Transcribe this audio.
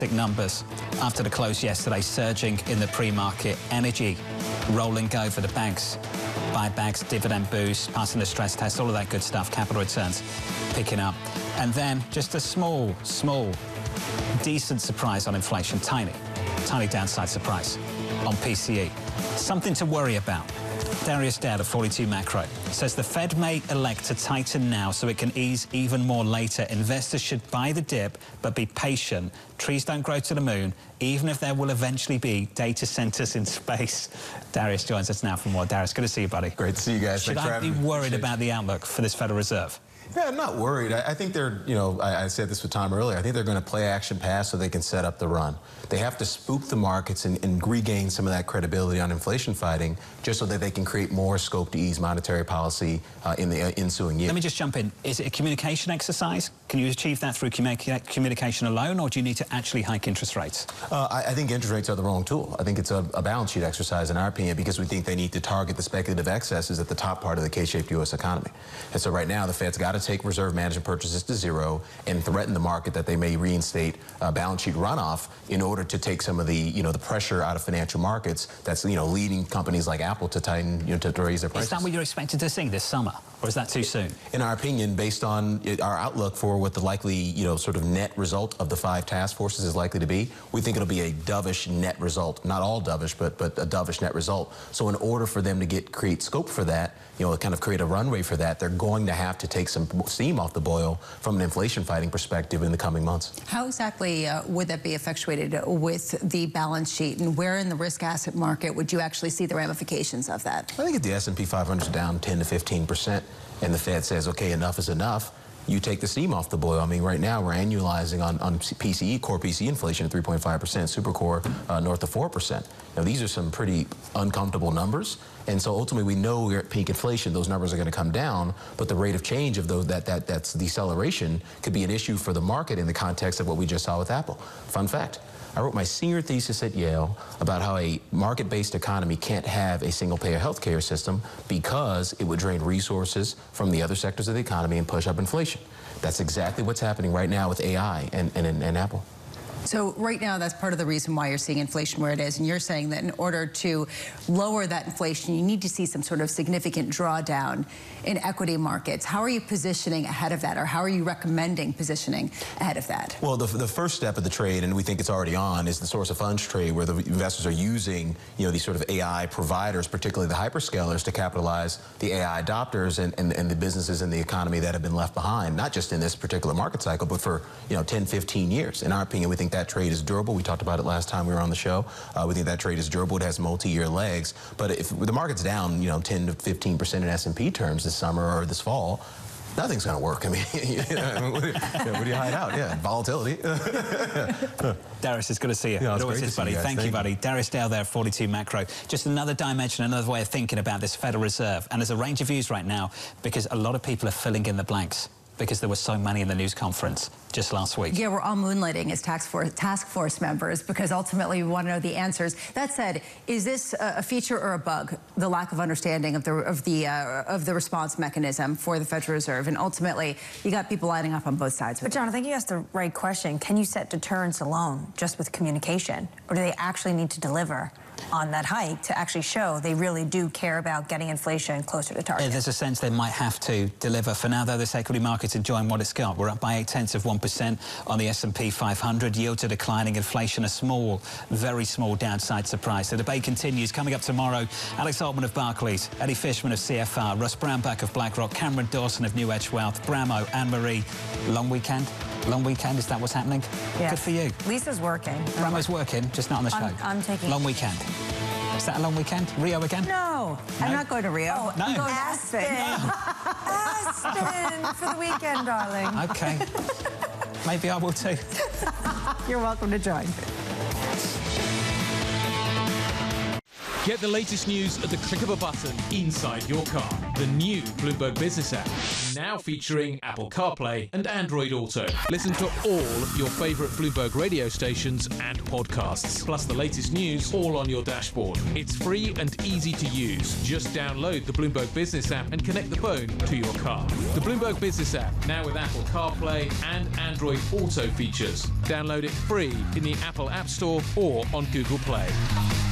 numbers after the close yesterday, surging in the pre-market. Energy rolling over, the banks, buybacks, dividend boost, passing the stress test, all of that good stuff, capital returns picking up. And then just a small, decent surprise on inflation, tiny downside surprise on PCE. Something to worry about. Darius Dowd of 42 Macro says the Fed may elect to tighten now so it can ease even more later. Investors should buy the dip, but be patient. Trees don't grow to the moon, even if there will eventually be data centers in space. Darius joins us now for more. Darius, good to see you, buddy. Great to see you guys. Should I be worried about the outlook for this Federal Reserve? Yeah, I'm not worried. I think they're, I said this with Tom earlier, I think they're going to play action pass so they can set up the run. They have to spook the markets and regain some of that credibility on inflation fighting just so that they can create more scope to ease monetary policy in the ensuing year. Let me just jump in. Is it a communication exercise? Can you achieve that through communication alone, or do you need to actually hike interest rates? I think interest rates are the wrong tool. I think it's a balance sheet exercise in our opinion because we think they need to target the speculative excesses at the top part of the K-shaped U.S. economy. And so right now the Fed's got to take reserve management purchases to zero and threaten the market that they may reinstate balance sheet runoff in order to take some of the, the pressure out of financial markets that's, leading companies like Apple to tighten, to raise their prices. Is that what you're expected to see this summer, or is that too soon? In our opinion, based on our outlook for what the likely, sort of net result of the 5 task forces is likely to be, we think it'll be a dovish net result. Not all dovish, but a dovish net result. So in order for them to create scope for that, kind of create a runway for that, they're going to have to take some steam off the boil from an inflation fighting perspective in the coming months. How exactly would that be effectuated with the balance sheet, and where in the risk asset market would you actually see the ramifications of that? I think if the S&P 500 is down 10 to 15% and the Fed says, okay, enough is enough, you take the steam off the boil. I mean, right now we're annualizing on PCE, core PCE inflation at 3.5%, supercore north of 4%. Now, these are some pretty uncomfortable numbers. And so ultimately we know we're at peak inflation. Those numbers are going to come down, but the rate of change of those, that's deceleration could be an issue for the market in the context of what we just saw with Apple. Fun fact. I wrote my senior thesis at Yale about how a market-based economy can't have a single-payer healthcare system because it would drain resources from the other sectors of the economy and push up inflation. That's exactly what's happening right now with AI and Apple. So right now, that's part of the reason why you're seeing inflation where it is. And you're saying that in order to lower that inflation, you need to see some sort of significant drawdown in equity markets. How are you positioning ahead of that, or how are you recommending positioning ahead of that? Well, the first step of the trade, and we think it's already on, is the source of funds trade, where the investors are using, these sort of AI providers, particularly the hyperscalers, to capitalize the AI adopters and the businesses in the economy that have been left behind, not just in this particular market cycle, but for 10, 15 years. In our opinion, we think that trade is durable. We talked about it last time we were on the show. We think that trade is durable. It has multi-year legs. But if the market's down, 10 to 15% in S&P terms this summer or this fall, nothing's going to work. I mean, where do you hide out? Yeah, volatility. Darius, it's good to see you. Yeah, it always is, buddy. Thank you, buddy. Darius Dowd there, 42 Macro. Just another dimension, another way of thinking about this Federal Reserve. And there's a range of views right now because a lot of people are filling in the blanks because there were so many in the news conference just last week. Yeah, we're all moonlighting as task force members because ultimately we want to know the answers. That said, is this a feature or a bug, the lack of understanding of the response mechanism for the Federal Reserve? And ultimately, you got people lining up on both sides. But John, I think you asked the right question. Can you set deterrence alone just with communication, or do they actually need to deliver on that hike to actually show they really do care about getting inflation closer to target? There's a sense they might have to deliver. For now, though, this equity market's enjoying what it's got. We're up by 0.8% on the S&P 500. Yields are declining. Inflation, a small, very small downside surprise. The debate continues. Coming up tomorrow, Alex Altman of Barclays, Eddie Fishman of CFR, Russ Brownback of BlackRock, Cameron Dawson of New Edge Wealth, Bramo, Anne-Marie. Long weekend? Long weekend, is that what's happening? Yes. Good for you. Lisa's working. Bramo's working, just not on the show. I'm taking long weekend. Is that a long weekend? Rio again? No. I'm not going to Rio. Oh, no. I'm going to Aspen. Aspen for the weekend, darling. Okay. Maybe I will too. You're welcome to join. Get the latest news at the click of a button inside your car. The new Bloomberg Business app, now featuring Apple CarPlay and Android Auto. Listen to all your favourite Bloomberg radio stations and podcasts, plus the latest news all on your dashboard. It's free and easy to use. Just download the Bloomberg Business app and connect the phone to your car. The Bloomberg Business app, now with Apple CarPlay and Android Auto features. Download it free in the Apple App Store or on Google Play.